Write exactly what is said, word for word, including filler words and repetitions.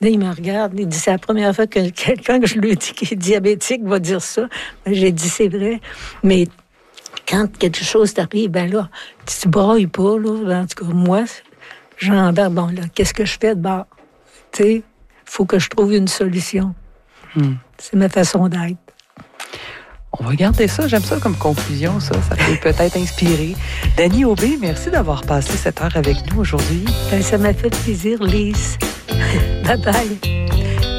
Là, il me regarde, il dit, c'est la première fois que quelqu'un que je lui dis qui est diabétique va dire ça. J'ai dit, c'est vrai. Mais quand quelque chose t'arrive, ben là, tu ne brailles pas, là. En tout cas, moi, j'embarque, bon, là, qu'est-ce que je fais de bord? Tu sais, il faut que je trouve une solution. Hmm. C'est ma façon d'être. On va garder ça. J'aime ça comme conclusion, ça. Ça peut peut-être inspirer. Dany Aubé, merci d'avoir passé cette heure avec nous aujourd'hui. Ben, ça m'a fait plaisir, Lise. Bye-bye.